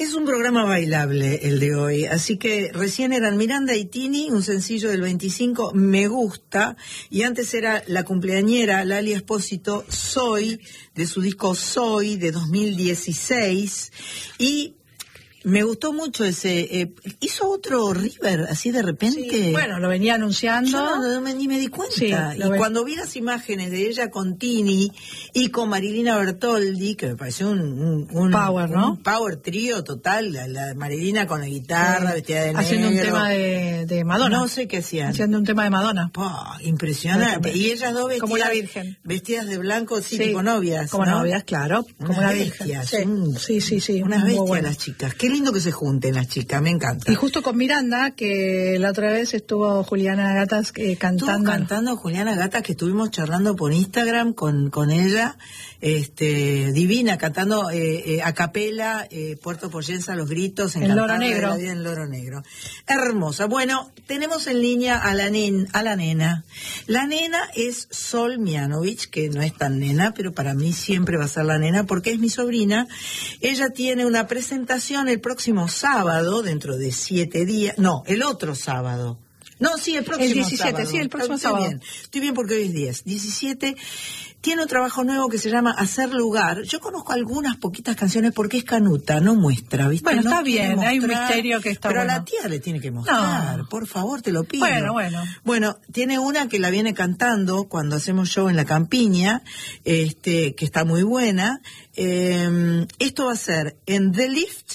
Es un programa bailable el de hoy, así que recién eran Miranda y Tini, un sencillo del 25, Me Gusta, y antes era la cumpleañera Lali Espósito, Soy, de su disco Soy, de 2016, y me gustó mucho ese. ¿Hizo otro River así de repente? Sí, bueno, lo venía anunciando. Yo ni me di cuenta. Sí, y cuando vi las imágenes de ella con Tini y con Marilina Bertoldi, que me pareció un power, ¿no? Un power trío total. La Marilina con la guitarra, vestida de negro. Haciendo un tema de Madonna. No sé qué hacían. Haciendo un tema de Madonna. Impresionante. Y ellas dos vestidas. Como la Virgen. Vestidas de blanco, sí, tipo novias. Como ¿no? novias, claro. Como la Virgen. Sí. Unas bestias las chicas. Qué lindo que se junten las chicas, me encanta. Y justo con Miranda, que la otra vez estuvo Juliana Gatas cantando. Estuvo cantando Juliana Gatas, que estuvimos charlando por Instagram con ella, divina, cantando a capela, Puerto Poyensa, Los Gritos, en Loro Negro. La vida en Loro Negro. Hermosa. Bueno, tenemos en línea a la nena. La nena es Sol Mianovich, que no es tan nena, pero para mí siempre va a ser la nena, porque es mi sobrina. Ella tiene una presentación el próximo sábado, dentro de 7 días. No, el otro sábado. No, sí, el próximo sábado. El 17, sí, el próximo sábado. Estoy bien porque hoy es 10. 17, tiene un trabajo nuevo que se llama Hacer Lugar. Yo conozco algunas poquitas canciones porque es canuta, no muestra, ¿viste? Bueno, no está bien, hay un misterio que está pero bueno. Pero a la tía le tiene que mostrar, por favor, te lo pido. Bueno, tiene una que la viene cantando cuando hacemos show en la Campiña, que está muy buena. Esto va a ser en The Lift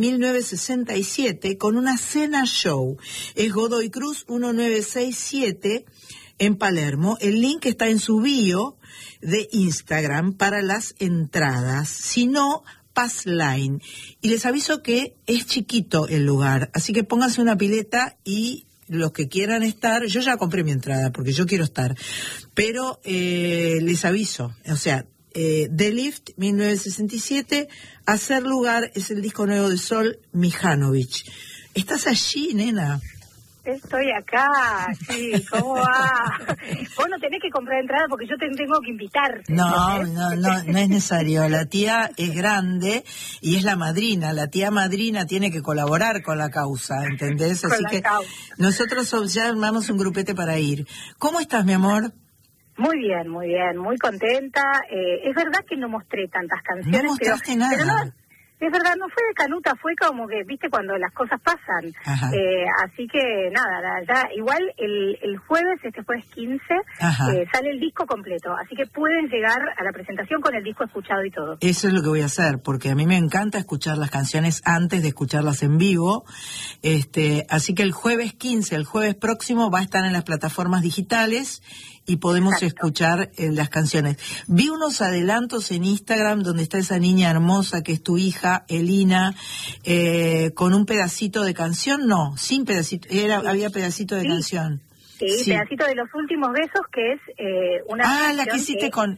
1967 con una cena show. Es Godoy Cruz 1967 en Palermo. El link está en su bio de Instagram para las entradas. Si no, Passline. Y les aviso que es chiquito el lugar, así que pónganse una pileta y los que quieran estar, yo ya compré mi entrada porque yo quiero estar, pero les aviso, o sea, The Lift 1967, Hacer Lugar es el disco nuevo de Sol Mihanovich. ¿Estás allí, nena? Estoy acá, sí, ¿cómo va? Vos no tenés que comprar entrada porque yo te tengo que invitar. No es necesario. La tía es grande y es la madrina. La tía madrina tiene que colaborar con la causa, ¿entendés? Así que nosotros ya armamos un grupete para ir. ¿Cómo estás, mi amor? Muy bien, muy contenta. Es verdad que no mostré tantas canciones. No mostraste nada. Pero no, es verdad, no fue de canuta, fue como que, viste, cuando las cosas pasan. Así que nada, ya igual el jueves, este jueves 15, sale el disco completo. Así que pueden llegar a la presentación con el disco escuchado y todo. Eso es lo que voy a hacer, porque a mí me encanta escuchar las canciones antes de escucharlas en vivo. Así que el jueves 15, el jueves próximo, va a estar en las plataformas digitales y podemos escuchar las canciones. Vi unos adelantos en Instagram donde está esa niña hermosa que es tu hija, Elina, con un pedacito de canción. No, sin pedacito, había pedacito de canción. Sí, pedacito de Los Últimos Besos, que es una canción la que hiciste con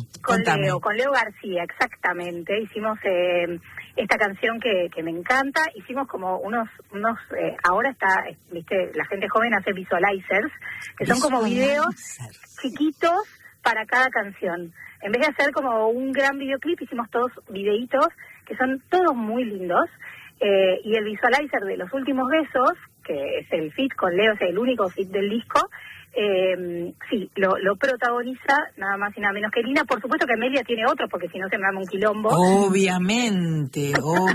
Leo García, exactamente. Hicimos esta canción que me encanta. Hicimos como unos ahora está, viste, la gente joven hace visualizers, que son como videos chiquitos para cada canción. En vez de hacer como un gran videoclip, hicimos todos videitos que son todos muy lindos. Y el visualizer de Los Últimos Besos, que es el feat con Leo, es el único feat del disco, lo protagoniza nada más y nada menos que Lina. Por supuesto que Amelia tiene otro, porque si no se me arma un quilombo. Obviamente.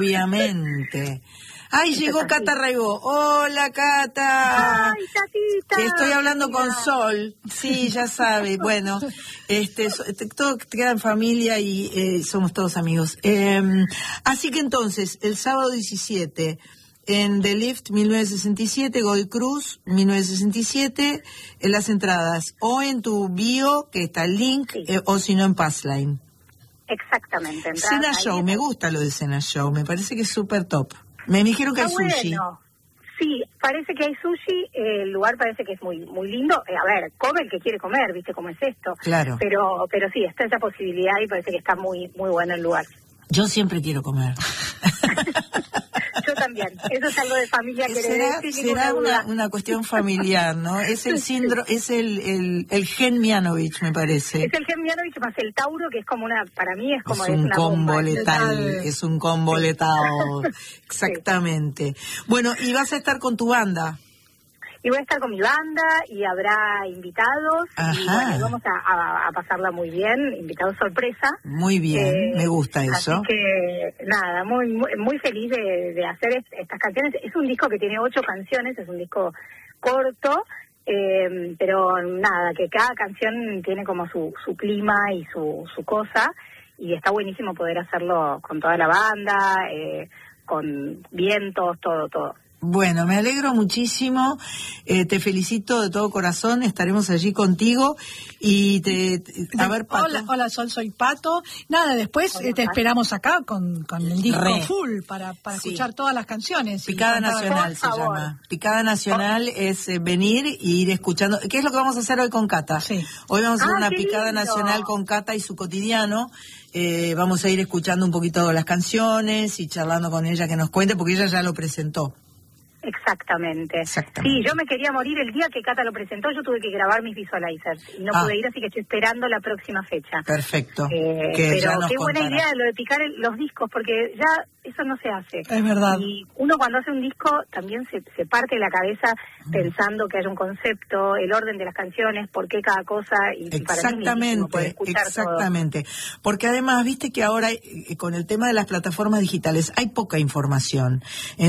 ¡Ay, llegó Cata Raibó! ¡Hola, Cata! ¡Ay, Catita! Estoy hablando con Sol. Sí, ya sabe. Bueno, todo queda en familia y somos todos amigos. Así que entonces, el sábado 17, en The Lift 1967, Godoy Cruz 1967, en las entradas, o en tu bio, que está el link, o si no en Passline. Exactamente. Cena Show, me gusta lo de Cena Show, me parece que es súper top. Me dijeron que hay sushi. Bueno. Sí, parece que hay sushi, el lugar parece que es muy muy lindo. A ver, come el que quiere comer, ¿viste cómo es esto? Claro. Pero sí, está esa posibilidad y parece que está muy muy bueno el lugar. Yo siempre quiero comer. Yo también. también. Eso es algo de familia que será una cuestión familiar, ¿no? Es el síndrome, es el gen Mianovich, me parece. Es el gen Mianovich más el Tauro, que es como para mí es como un una combo bomba letal, es un combo letal, exactamente. Sí. Bueno, y vas a estar con tu banda. Y voy a estar con mi banda y habrá invitados. Ajá. Y bueno, vamos a pasarla muy bien, invitados sorpresa. Muy bien, me gusta eso. Así que nada, muy feliz de hacer estas canciones. Es un disco que tiene 8 canciones, es un disco corto, pero nada, que cada canción tiene como su clima y su cosa, y está buenísimo poder hacerlo con toda la banda, con vientos, todo. Bueno, me alegro muchísimo, te felicito de todo corazón, estaremos allí contigo y a ver, Pato. Hola Sol, soy Pato. Nada, después te esperamos acá con el disco full para escuchar todas las canciones. Picada Nacional se llama. Picada Nacional es venir y ir escuchando. ¿Qué es lo que vamos a hacer hoy con Cata? Sí. Hoy vamos a hacer una Picada Nacional con Cata y su cotidiano. Vamos a ir escuchando un poquito las canciones y charlando con ella que nos cuente, porque ella ya lo presentó. Exactamente. Sí, yo me quería morir el día que Cata lo presentó, yo tuve que grabar mis visualizers y no pude ir, así que estoy esperando la próxima fecha. Perfecto. Pero qué buena idea lo de picar los discos, porque ya eso no se hace. Es verdad. Y uno cuando hace un disco también se parte la cabeza pensando que haya un concepto, el orden de las canciones, por qué cada cosa, y exactamente, para mí exactamente. Todo. Porque además, viste que ahora con el tema de las plataformas digitales hay poca información.